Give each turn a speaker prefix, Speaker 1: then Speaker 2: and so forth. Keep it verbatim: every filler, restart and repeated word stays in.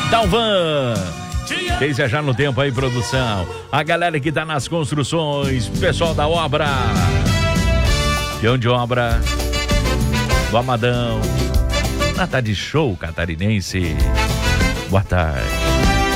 Speaker 1: Dalvan. Fez viajar no tempo aí, produção. A galera que tá nas construções, pessoal da obra. Peão de obra. Do Amadão. Na tarde show catarinense. Boa tarde.